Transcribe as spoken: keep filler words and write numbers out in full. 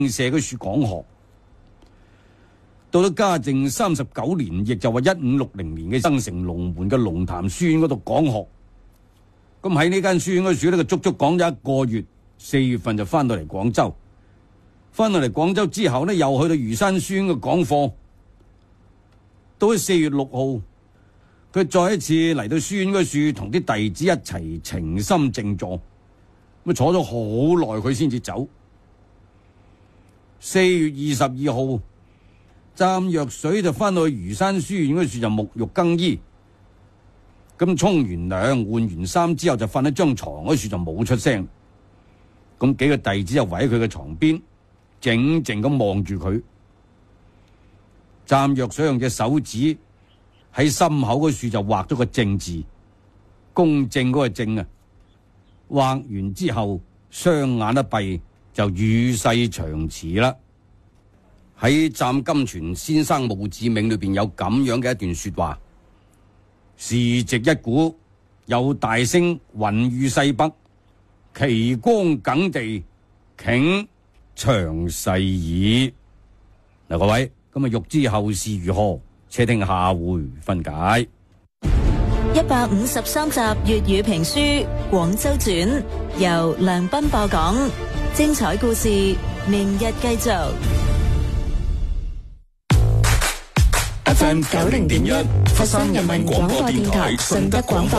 社嗰處講學。到咗嘉靖三十九年，亦就話一五六零年嘅，登城龍門嘅龍潭書院嗰度講學。咁喺呢間書院嗰處呢，佢足足講咗一個月，四月份就翻到嚟廣州。翻到嚟廣州之後呢，又去到餘山書院嘅講課。到咗四月六號，佢再一次嚟到書院嗰處，同啲弟子一齊情深靜坐。咁坐咗好耐，佢先至走。四月二十二號，湛若水就翻到去餘山書院嗰處就沐浴更衣。咁沖完涼換完衫之後就瞓喺張床嗰處就冇出聲。咁幾個弟子就圍喺佢嘅床邊，靜靜咁望住佢。湛若水用隻手指喺心口嗰處就畫咗個正字，公正嗰個正啊。畫完之後，雙眼一閉就與世長辭啦。喺湛金泉先生墓誌銘裏邊有咁樣嘅一段說話：時值一股，有大聲雲雨西北，奇光耿地，頃長逝矣。嗱，各位，咁啊，欲知後事如何，且聽下回分解。 一百五十三集粵語評書《廣州傳》，由梁斌播講，精彩故事明日繼續。 F M 九零點一，佛山人民廣播電台順德廣播。